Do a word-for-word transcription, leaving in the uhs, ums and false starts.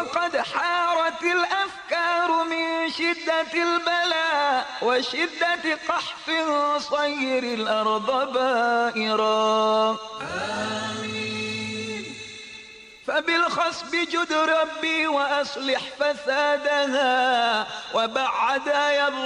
وقد حارت الأفكار من شدة البلاء وشدة قحف صير الأرض بائرا. آمين. فبالخصب جد ربي وأصلح فسادها وبعد يا